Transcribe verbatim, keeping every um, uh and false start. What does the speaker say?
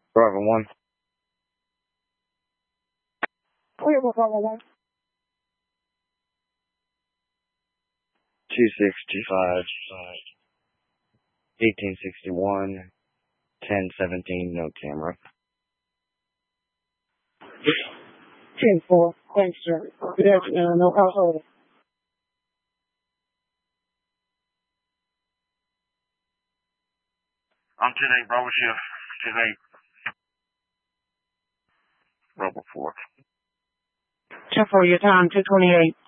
Bravo one. Clear with Bravo one. two six two five, eighteen sixty-one, ten seventeen, no camera. ten four, thanks, sir. Good afternoon, no household. I'm ten eight, Bravo shift, ten eight. Bravo four. ten four, your time, two twenty-eight.